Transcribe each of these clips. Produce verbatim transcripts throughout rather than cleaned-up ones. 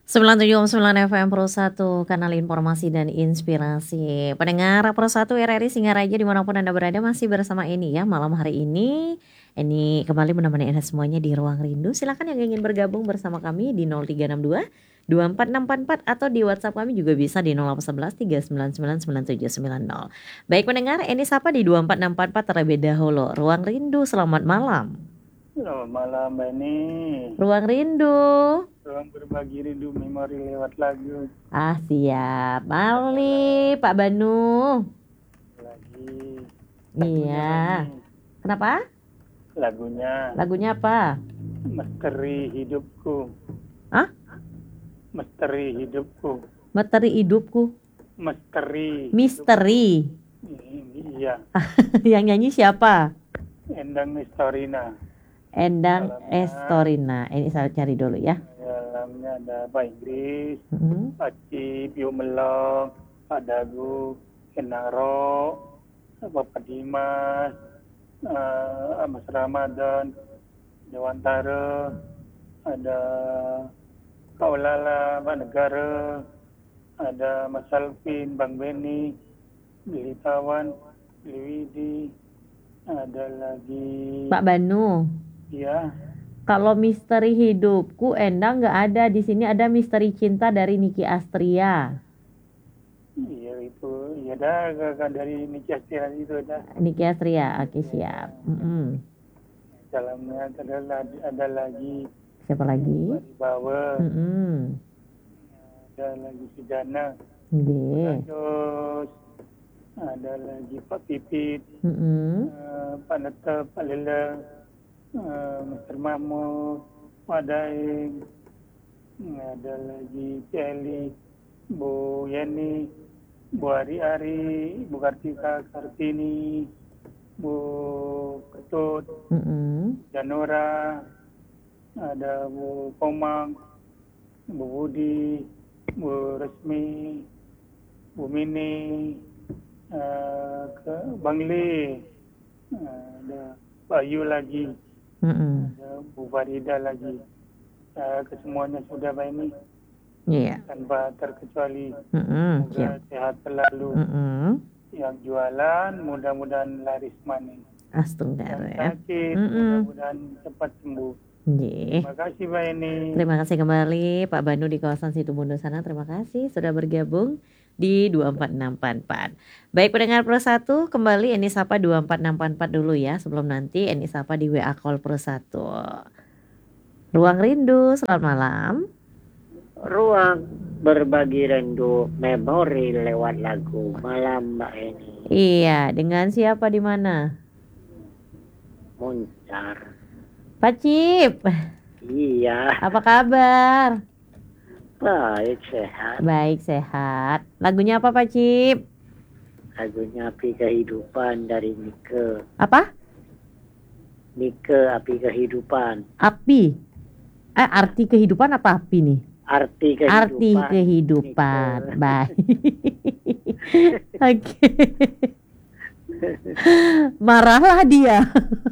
sembilan tujuh koma sembilan F M Pro satu, kanal informasi dan inspirasi. Pendengar Pro satu R R I Singaraja dimanapun Anda berada, masih bersama Eni ya. Malam hari ini Eni kembali menemani Anda semuanya di Ruang Rindu. Silakan yang ingin bergabung bersama kami di nol tiga enam dua dua empat enam empat empat atau di WhatsApp kami juga bisa di nol delapan satu satu tiga sembilan sembilan sembilan tujuh sembilan nol. Baik pendengar, Eni sapa di dua empat enam empat empat terlebih dahulu. Ruang Rindu, selamat malam. Selamat malam Mbak Eni. Ruang Rindu. Ruang berbagi rindu memori lewat lagu. Ah siap, Mali Pak Banu. Lagi. Iya. Kenapa? Lagunya. Lagunya apa? Misteri hidupku. Hah? Misteri hidupku. Misteri hidupku. Misteri. Misteri. Hidupku. Iya. Yang nyanyi siapa? Endang Estorina. Endang Dalamnya, Estorina. Ini saya cari dulu ya. Dalamnya ada Pak Inggris, Mm-hmm. Pak Cip, Yu Melong, Pak Dagu, Kenaro, Bapak Dimas, uh, Mas Ramadan, Dewantara, ada Kak Ulala, Pak Negara, ada Mas Alvin, Bang Beni, Billy Tawan, Billy Widi, ada lagi Pak Banu. ya. Kalau misteri hidupku Endang nggak ada, di sini ada misteri cinta dari Niki Astria. Iya itu, iya dah kan dari Niki Astria itu dah. Niki Astria, oke siap. Mm-hmm. Dalamnya ada ada lagi. Siapa lagi? Di bawah. Mm-hmm. Ada lagi Sujana. Yeah. Terus ada lagi Pak Pipit, mm-hmm. uh, Pak Neta, Pak Lela, uh, Mister Mahmud, Pak Daeng, ada lagi Celi, Bu Yeni, Bu Ari Ari, Bu Kartika Kartini, Bu Ketut, mm-hmm. Janora, ada Bu Komang, Bu Budi, Bu Resmi, Bu Mini, uh, ke Bang Li, uh, ada Bayu lagi, mm-hmm. ada Bu Farida lagi. Uh, kesemuanya sudah Pak ini. Iya. Yeah. Tanpa terkecuali. Mm-hmm. Semoga yeah. sehat selalu. Mm-hmm. Yang jualan mudah-mudahan laris manis. Astunggar Yang ya. sakit Mm-hmm. mudah-mudahan cepat sembuh. Yeah. Terima kasih Pak ini. Terima kasih kembali Pak Banu di kawasan Situbondo sana. Terima kasih sudah bergabung di dua empat enam empat empat. Baik pendengar Pro satu, kembali Eni Sapa dua empat enam empat empat dulu ya, sebelum nanti Eni Sapa di W A Call Pro satu. Ruang Rindu, selamat malam. Ruang berbagi rindu memori lewat lagu. Malam Mbak Eni. Iya, dengan siapa di mana? Muncar. Pak Cip. Iya. Apa kabar? Baik, sehat. Baik, sehat. Lagunya apa Pak Cip? Lagunya Api Kehidupan dari Nike. Apa? Nike, Api Kehidupan. Api. Eh, arti kehidupan apa api nih? Arti kehidupan. Arti kehidupan. Nike. Baik. Oke. Marahlah dia.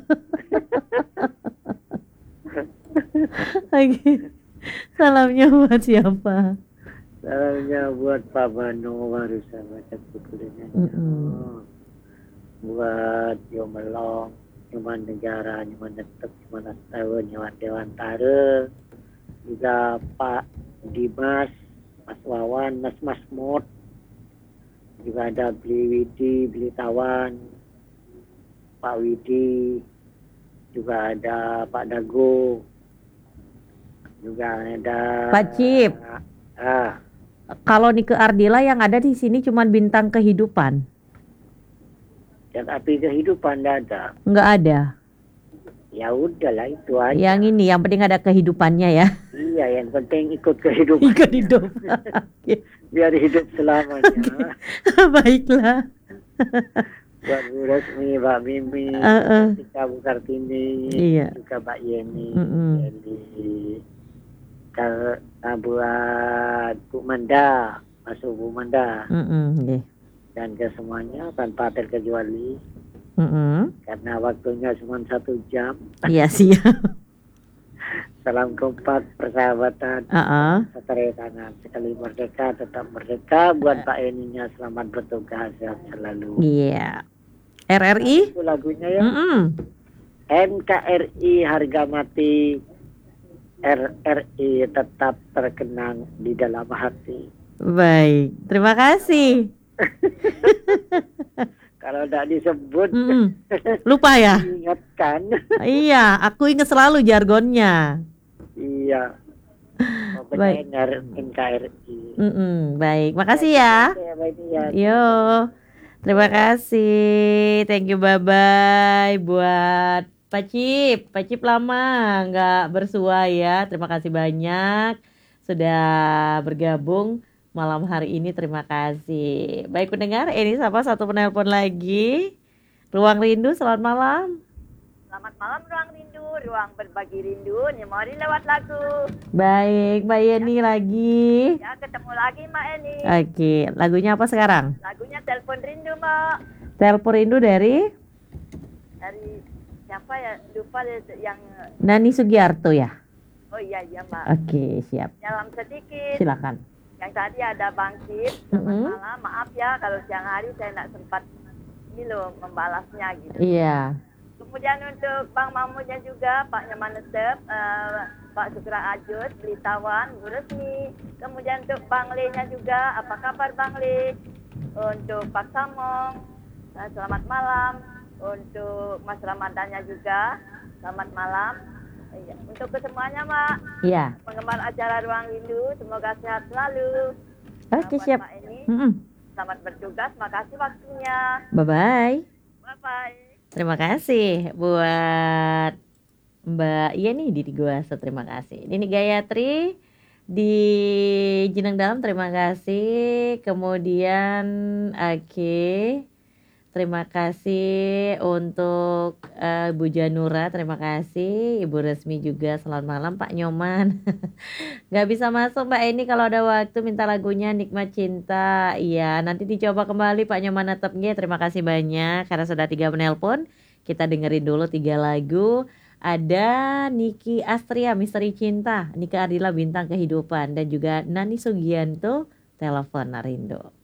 Oke. Salamnya buat siapa? Salamnya buat Pak Banu, barusan baca bukunya. Mm-hmm. Buat Yomelong, Nyoman Negara, Nyoman Netep, Nyoman Astawa, Nyoman Dewantara, juga Pak Dimas, Mas Wawan, Mas Masmud, juga ada Beli Widi, Beli Tawan, Pak Widi, juga ada Pak Dago, juga ada Pak Cip. Ah, kalau Nike Ardila yang ada di sini cuma bintang kehidupan. dan Api Kehidupan tidak ada. Nggak ada. Ya udahlah itu aja. Yang ini, yang penting ada kehidupannya ya. Iya, yang penting ikut kehidupan. Ikut hidup. Biar hidup selamanya. Baiklah. Buat Bu Resmi, Mbak Mimi, Uh-uh. Tika Bu Kartini, Iya. juga Mbak Yeni, Mm-mm. Yeni. Kalau buat Bu Manda, masuk Bu Manda, Mm-mm, okay. dan ke semuanya tanpa terkecuali. Mm-mm. Karena waktunya cuma satu jam. Iya siap. Salam kompak, persahabatan, Heeh. satu tangan. Sekali merdeka, tetap merdeka. Buat Pak Eninya selamat bertugas, sehat selalu. Iya. R R I? Itu lagunya ya. Mm-mm. N K R I harga mati, R R I tetap terkenang di dalam hati. Baik, terima kasih. Kalau tidak disebut, Mm-mm. Lupa ya? ingatkan. Iya, aku ingat selalu jargonnya. Iya. Baik. Pokoknya N K R I. Mm-mm. Baik, makasih ya. Ya, baik, ya. Yo, terima kasih. Thank you, bye-bye buat Pak Cip. Pak Cip lama nggak bersua ya. Terima kasih banyak sudah bergabung malam hari ini. Terima kasih. Baik pendengar, ini siapa satu penelpon lagi. Ruang Rindu, selamat malam. Selamat malam Ruang Rindu, ruang berbagi rindu, nyemori lewat lagu. Baik, Mbak Yeni lagi. Ya, ketemu lagi Mbak Eni. Oke, lagunya apa sekarang? Lagunya Telepon Rindu Mbak. Telepon Rindu dari Dari siapa ya? Lupa deh yang, Nani Sugiarto ya? oh iya iya Mbak. Oke, siap. Dalam sedikit. Silakan. Yang tadi ada Bang Cip, selamat Mm-mm. malam. Maaf ya kalau siang hari saya tidak sempat ini loh membalasnya gitu. Iya. Kemudian untuk Bang Mahmudnya juga, Pak Nyaman Netep, uh, Pak Sukra Ajut, Belitawan, Bu Resmi. Kemudian untuk Bang Le-nya juga, apa kabar Bang Le? Untuk Pak Samong, uh, selamat malam. Untuk Mas Ramadannya juga, selamat malam. Iya. Untuk kesemuanya Mak, Iya. penggemar acara Ruang Rindu, semoga sehat selalu. Oke, Uh, buat siap. Pak Eni, Mm-mm. selamat bertugas, makasih waktunya. Bye-bye. Bye-bye. Terima kasih buat Mbak Iya nih di Guasa, terima kasih. Ini Gayatri di Jenang Dalam, terima kasih. Kemudian oke. Terima kasih untuk uh, Bu Janura, terima kasih. Ibu Resmi juga, selamat malam Pak Nyoman. Gak bisa masuk Mbak Eni, kalau ada waktu minta lagunya Nikmat Cinta. Iya, nanti dicoba kembali Pak Nyoman tetap nge. Terima kasih banyak karena sudah tiga menelpon. Kita dengerin dulu tiga lagu. Ada Niki Astria, Misteri Cinta, Nika Ardila, Bintang Kehidupan, dan juga Nani Sugianto, Telepon Rindu.